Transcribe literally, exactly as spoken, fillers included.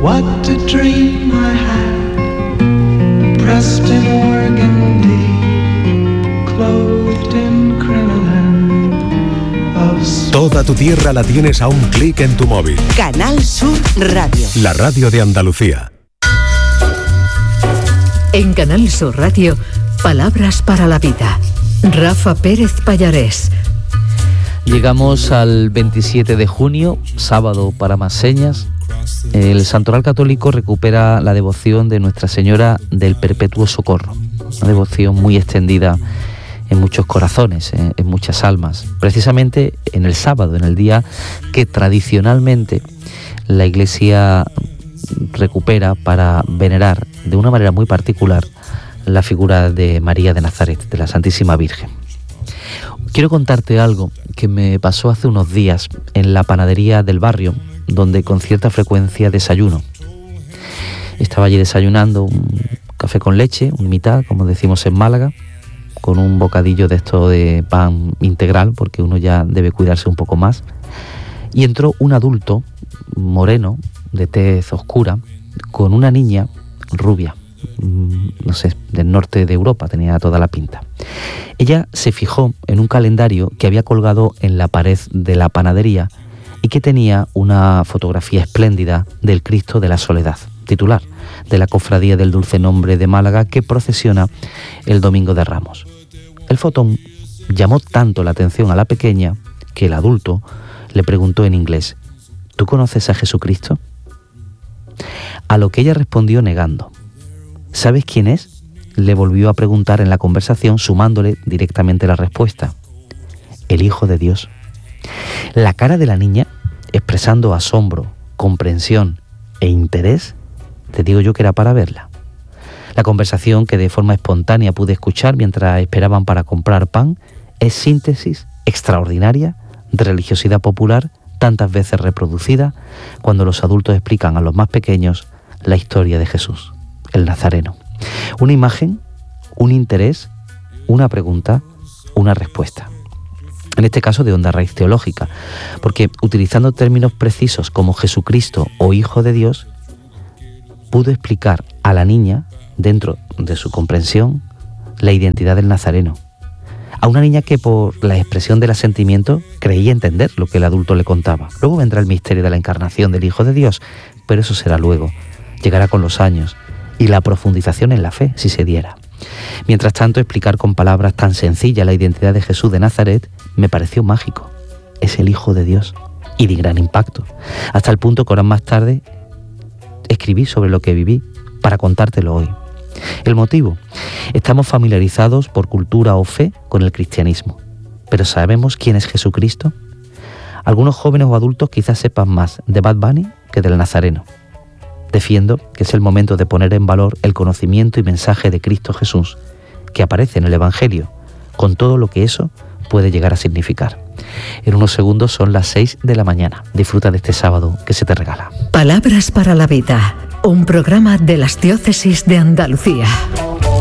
What a dream I had, pressed in organdy, clothed in crinoline of... Toda tu tierra la tienes a un clic en tu móvil. Canal Sur Radio. La radio de Andalucía. En Canal Sur Radio, Palabras para la Vida. Rafa Pérez Pallarés. Llegamos al veintisiete de junio, sábado para más señas. El Santoral Católico recupera la devoción de Nuestra Señora del Perpetuo Socorro, una devoción muy extendida en muchos corazones, en, en muchas almas, precisamente en el sábado, en el día que tradicionalmente la Iglesia recupera para venerar de una manera muy particular la figura de María de Nazaret, de la Santísima Virgen. Quiero contarte algo que me pasó hace unos días en la panadería del barrio, donde con cierta frecuencia desayuno. Estaba allí desayunando un café con leche, un mitad, como decimos en Málaga, con un bocadillo de esto de pan integral, porque uno ya debe cuidarse un poco más. Y entró un adulto moreno, de tez oscura, con una niña rubia, no sé, del norte de Europa, tenía toda la pinta. Ella se fijó en un calendario que había colgado en la pared de la panadería y que tenía una fotografía espléndida del Cristo de la Soledad, titular de la Cofradía del Dulce Nombre de Málaga, que procesiona el Domingo de Ramos. El fotón llamó tanto la atención a la pequeña que el adulto le preguntó en inglés: ¿tú conoces a Jesucristo? A lo que ella respondió negando. ¿Sabes quién es?, le volvió a preguntar en la conversación, sumándole directamente la respuesta: el Hijo de Dios. La cara de la niña, expresando asombro, comprensión e interés, te digo yo que era para verla. La conversación, que de forma espontánea pude escuchar mientras esperaban para comprar pan, es síntesis extraordinaria de religiosidad popular, tantas veces reproducida cuando los adultos explican a los más pequeños la historia de Jesús, el Nazareno. Una imagen, un interés, una pregunta, una respuesta. En este caso de honda raíz teológica, porque utilizando términos precisos como Jesucristo o Hijo de Dios, pudo explicar a la niña, dentro de su comprensión, la identidad del Nazareno. A una niña que por la expresión del asentimiento creía entender lo que el adulto le contaba. Luego vendrá el misterio de la encarnación del Hijo de Dios, pero eso será luego, llegará con los años, y la profundización en la fe, si se diera. Mientras tanto, explicar con palabras tan sencillas la identidad de Jesús de Nazaret me pareció mágico. Es el Hijo de Dios, y de gran impacto, hasta el punto que horas más tarde escribí sobre lo que viví para contártelo hoy. El motivo: estamos familiarizados por cultura o fe con el cristianismo, pero ¿sabemos quién es Jesucristo? Algunos jóvenes o adultos quizás sepan más de Bad Bunny que del Nazareno. Defiendo que es el momento de poner en valor el conocimiento y mensaje de Cristo Jesús, que aparece en el Evangelio, con todo lo que eso puede llegar a significar. En unos segundos son las seis de la mañana. Disfruta de este sábado que se te regala. Palabras para la Vida, un programa de las Diócesis de Andalucía.